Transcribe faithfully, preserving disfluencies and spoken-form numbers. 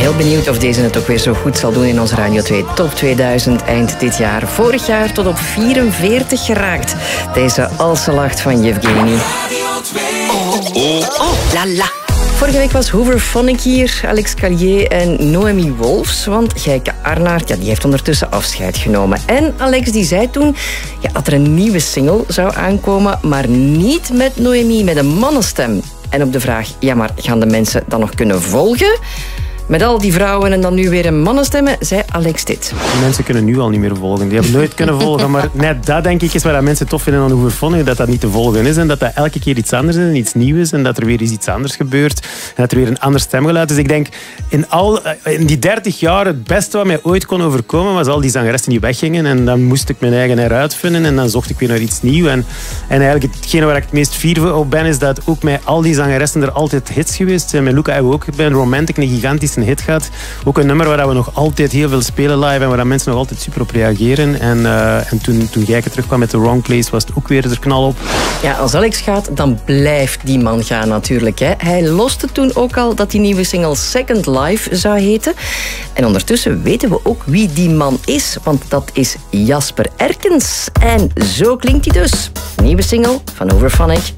heel benieuwd of deze het ook weer zo goed zal doen in onze Radio twee Top tweeduizend eind dit jaar. Vorig jaar tot op vierenveertig geraakt. Deze Alse lacht van Yevgeny. Oh, oh, oh, la la. Vorige week was Hooverphonic hier, Alex Calier en Noemi Wolfs. Want Gijke Arnaert, ja, die heeft ondertussen afscheid genomen. En Alex die zei toen ja, dat er een nieuwe single zou aankomen, maar niet met Noemi, met een mannenstem. En op de vraag, ja, maar gaan de mensen dan nog kunnen volgen? Met al die vrouwen en dan nu weer een mannenstemmen, zei Alex dit. Mensen kunnen nu al niet meer volgen. Die hebben nooit kunnen volgen. Maar net dat, denk ik, is wat mensen tof vinden aan Hooverphonic. Dat dat niet te volgen is. En dat dat elke keer iets anders is en iets nieuws is. En dat er weer iets anders gebeurt. En dat er weer een ander stemgeluid is. Dus ik denk, in, al, in die dertig jaar, het beste wat mij ooit kon overkomen, was al die zangeressen die weggingen. En dan moest ik mijn eigen eruit vinden. En dan zocht ik weer naar iets nieuws. En, en eigenlijk hetgene waar ik het meest fier op ben, is dat ook met al die zangeressen er altijd hits geweest zijn. Met Luca hebben we ook bij een Romantic een gigantische hit gehad. Ook een nummer waar we nog altijd heel veel spelen live en waar mensen nog altijd super op reageren. En, uh, en toen, toen Gijke terugkwam met The Wrong Place, was het ook weer er knal op. Ja, als Alex gaat, dan blijft die man gaan natuurlijk. Hè. Hij loste toen ook al dat die nieuwe single Second Life zou heten. En ondertussen weten we ook wie die man is, want dat is Jasper Erkens. En zo klinkt hij dus. Nieuwe single van Hooverphonic.